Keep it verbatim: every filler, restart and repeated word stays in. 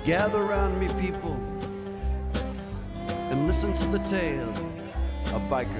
Gather around me, people, and listen to the tale of biker